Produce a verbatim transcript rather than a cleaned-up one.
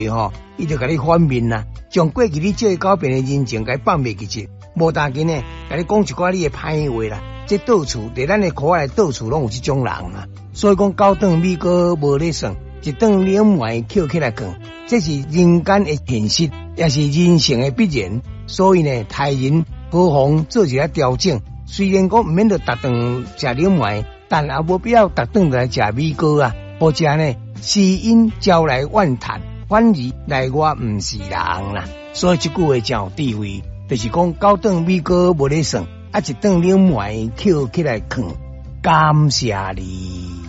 吼，伊就甲你反面啦，将过去你借交变的人情，甲放袂记去，无大紧呢，甲你讲一寡你的歹话啦。这到处伫咱的口内到处拢有这种人啦，所以讲高等米哥无咧算，一顿两碗捡起来讲，这是人间的现实，也是人性的必然。所以呢，台人何妨做一下调整。虽然讲毋免着逐顿食两碗，但也无必要逐顿来食米糕啊。或者呢，是因招来怨叹，反而内我毋是人啦。所以这句话真有智慧，就是讲高等米糕无咧算。啊！一顿两碗捡起来啃，感谢你。